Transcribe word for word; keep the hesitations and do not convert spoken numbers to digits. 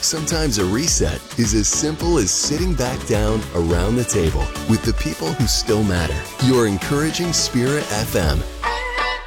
Sometimes a reset is as simple as sitting back down around the table with the people who still matter. Your Encouraging Spirit F M